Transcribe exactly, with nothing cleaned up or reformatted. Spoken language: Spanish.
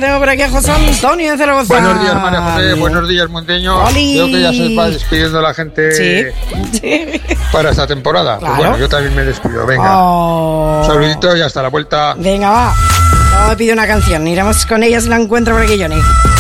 tengo por aquí a José Antonio de Zaragoza. Buenos días, María José. Buenos días, Monteño. ¡Oli! Creo que ya se va despidiendo la gente Sí. Sí. para esta temporada. Claro. Pues bueno, yo también me despido. Venga. Oh. Un saludito y hasta la vuelta. Venga, va. No, me pide una canción. Iremos con ella si la encuentro por aquí, Johnny.